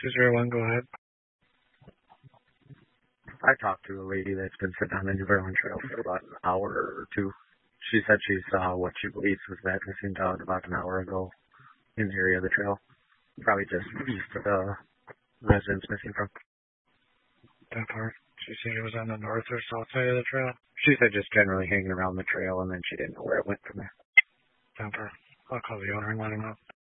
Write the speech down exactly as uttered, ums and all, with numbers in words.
two zero one, go ahead. I talked to a lady that's been sitting on the New Berlin Trail for about an hour or two. She said she saw what she believes was that missing dog about an hour ago in the area of the trail. Probably just east of the residence missing from. That part. She said it was on the north or south side of the trail? She said just generally hanging around the trail, and then she didn't know where it went from there. That part. I'll call the owner and let him know.